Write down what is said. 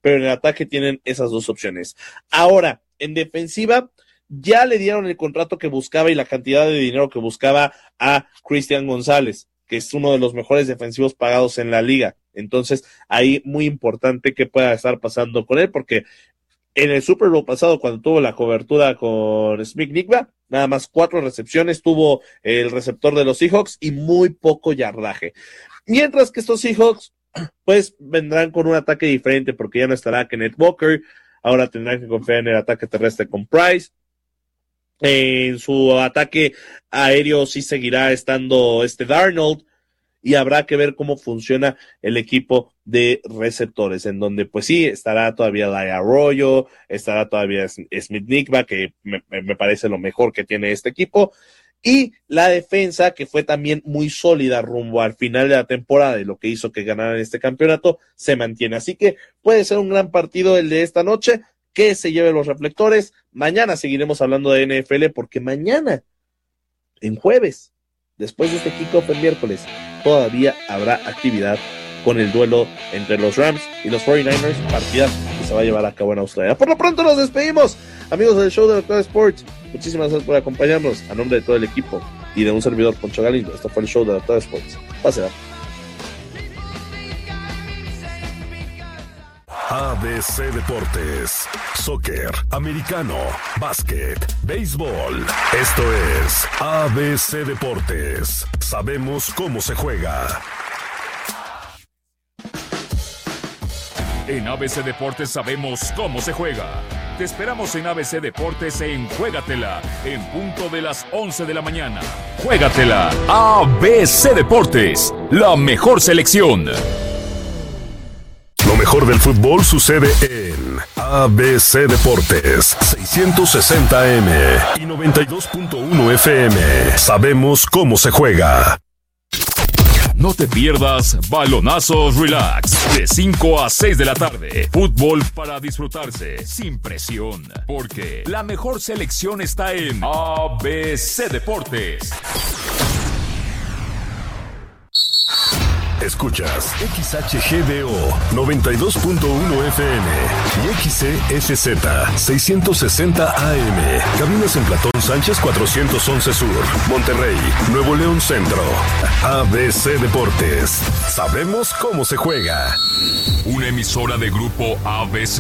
pero en el ataque tienen esas dos opciones. Ahora, en defensiva, ya le dieron el contrato que buscaba y la cantidad de dinero que buscaba a Cristian González, que es uno de los mejores defensivos pagados en la liga. Entonces, ahí muy importante que pueda estar pasando con él, porque en el Super Bowl pasado, cuando tuvo la cobertura con Smith-Njigba, nada más 4 recepciones tuvo el receptor de los Seahawks y muy poco yardaje. Mientras que estos Seahawks, pues, vendrán con un ataque diferente, porque ya no estará Kenneth Walker, ahora tendrán que confiar en el ataque terrestre con Price. En su ataque aéreo sí seguirá estando Darnold, y habrá que ver cómo funciona el equipo de receptores, en donde pues sí, estará todavía Lai Arroyo, estará todavía Smith-Njigba, que me parece lo mejor que tiene este equipo, y la defensa, que fue también muy sólida rumbo al final de la temporada y lo que hizo que ganaran este campeonato, se mantiene. Así que puede ser un gran partido el de esta noche, que se lleve los reflectores. Mañana seguiremos hablando de NFL, porque mañana, en jueves, después de este kickoff el miércoles, todavía habrá actividad con el duelo entre los Rams y los 49ers, partida que se va a llevar a cabo en Australia. Por lo pronto nos despedimos, amigos del show de Dr. Sports. Muchísimas gracias por acompañarnos. A nombre de todo el equipo y de un servidor, Poncho Galindo, esto fue el show de Dr. Sports. Pásela. ABC Deportes, soccer, americano, básquet, béisbol. Esto es ABC Deportes. Sabemos cómo se juega. En ABC Deportes sabemos cómo se juega. Te esperamos en ABC Deportes en Juégatela, en punto de las 11 de la mañana. Juégatela. ABC Deportes, la mejor selección. Lo mejor del fútbol sucede en ABC Deportes, 660 AM y 92.1 FM. Sabemos cómo se juega. No te pierdas Balonazos Relax, de 5 a 6 de la tarde. Fútbol para disfrutarse, sin presión, porque la mejor selección está en ABC Deportes. Escuchas XHGDO 92.1 FM y XCSZ 660 AM. Cabinas en Platón Sánchez 411 Sur, Monterrey, Nuevo León Centro. ABC Deportes. Sabemos cómo se juega. Una emisora de grupo ABC.